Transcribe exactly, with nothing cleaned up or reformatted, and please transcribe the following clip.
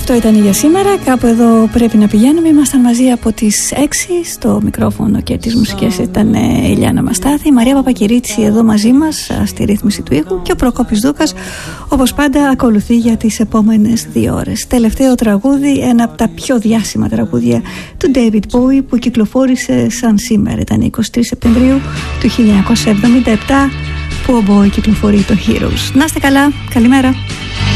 Αυτό ήταν για σήμερα. Κάπου εδώ πρέπει να πηγαίνουμε. Ήμασταν μαζί από τις έξι. Στο μικρόφωνο και τις μουσικές ήταν η Ηλιάνα Μαστάθη, η Μαρία Παπακυρίτση εδώ μαζί μας στη ρύθμιση του ήχου και ο Προκόπης Δούκας όπως πάντα ακολουθεί για τις επόμενες δύο ώρες. Τελευταίο τραγούδι, ένα από τα πιο διάσημα τραγούδια του David Bowie που κυκλοφόρησε σαν σήμερα. Ήταν είκοσι τρεις Σεπτεμβρίου του χίλια εννιακόσια εβδομήντα επτά που ο Bowie κυκλοφορεί το Heroes. Να είστε καλά, καλημέρα.